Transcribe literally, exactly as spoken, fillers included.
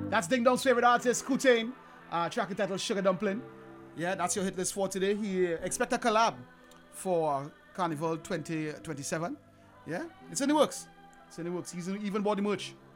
That's Ding Dong's favorite artist, Kutain. Uh, track entitled Sugar Dumpling. Yeah, that's your hit list for today. He uh, expect a collab for Carnival twenty twenty-seven. Yeah, it's in the works. It's in the works. He's even bought the merch.